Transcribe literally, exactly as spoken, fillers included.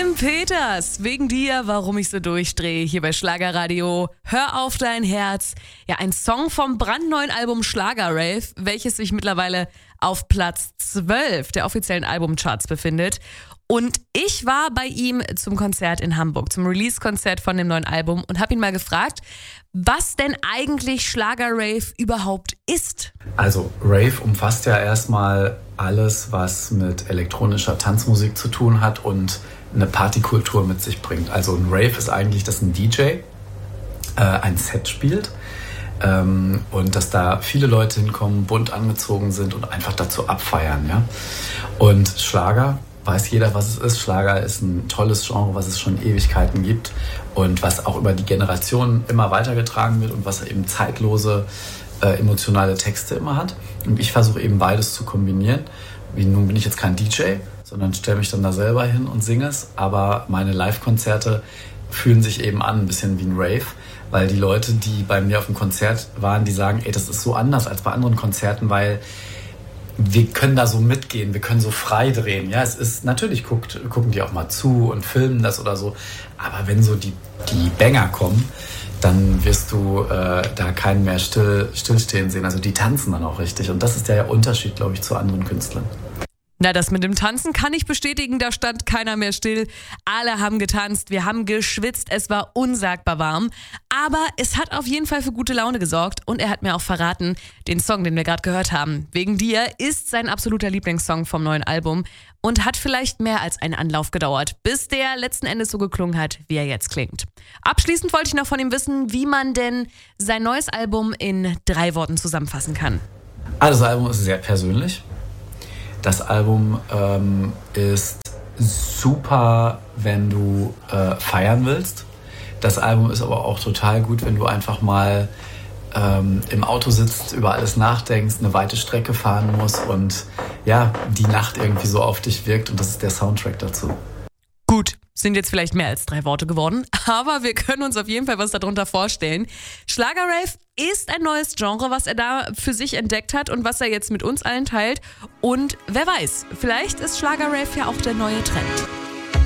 Tim Peters, wegen dir, warum ich so durchdrehe, hier bei Schlagerradio. Hör auf dein Herz. Ja, ein Song vom brandneuen Album Schlager Rave, welches sich mittlerweile auf Platz zwölf der offiziellen Albumcharts befindet. Und ich war bei ihm zum Konzert in Hamburg, zum Release-Konzert von dem neuen Album und habe ihn mal gefragt, was denn eigentlich Schlager Rave überhaupt ist. Also Rave umfasst ja erstmal alles, was mit elektronischer Tanzmusik zu tun hat und eine Partykultur mit sich bringt. Also ein Rave ist eigentlich, dass ein D J äh, ein Set spielt ähm, und dass da viele Leute hinkommen, bunt angezogen sind und einfach dazu abfeiern. Ja? Und Schlager, weiß jeder, was es ist. Schlager ist ein tolles Genre, was es schon Ewigkeiten gibt und was auch über die Generationen immer weitergetragen wird und was eben zeitlose, äh, emotionale Texte immer hat. Und ich versuche eben beides zu kombinieren. Wie, nun bin ich jetzt kein D J, sondern stelle mich dann da selber hin und singe es. Aber meine Live-Konzerte fühlen sich eben an, ein bisschen wie ein Rave, weil die Leute, die bei mir auf dem Konzert waren, die sagen, ey, das ist so anders als bei anderen Konzerten, weil wir können da so mitgehen, wir können so frei drehen. Ja, es ist, natürlich guckt, gucken die auch mal zu und filmen das oder so. Aber wenn so die, die Banger kommen, dann wirst du äh, da keinen mehr still, stillstehen sehen. Also die tanzen dann auch richtig. Und das ist der Unterschied, glaube ich, zu anderen Künstlern. Na, das mit dem Tanzen kann ich bestätigen, da stand keiner mehr still. Alle haben getanzt, wir haben geschwitzt, es war unsagbar warm. Aber es hat auf jeden Fall für gute Laune gesorgt und er hat mir auch verraten, den Song, den wir gerade gehört haben, Wegen dir, ist sein absoluter Lieblingssong vom neuen Album und hat vielleicht mehr als einen Anlauf gedauert, bis der letzten Endes so geklungen hat, wie er jetzt klingt. Abschließend wollte ich noch von ihm wissen, wie man denn sein neues Album in drei Worten zusammenfassen kann. Also das Album ist sehr persönlich. Das Album ähm, ist super, wenn du äh, feiern willst. Das Album ist aber auch total gut, wenn du einfach mal ähm, im Auto sitzt, über alles nachdenkst, eine weite Strecke fahren musst und ja, die Nacht irgendwie so auf dich wirkt und das ist der Soundtrack dazu. Gut, sind jetzt vielleicht mehr als drei Worte geworden, aber wir können uns auf jeden Fall was darunter vorstellen. Schlager Rave ist ein neues Genre, was er da für sich entdeckt hat und was er jetzt mit uns allen teilt. Und wer weiß, vielleicht ist Schlager Rave ja auch der neue Trend.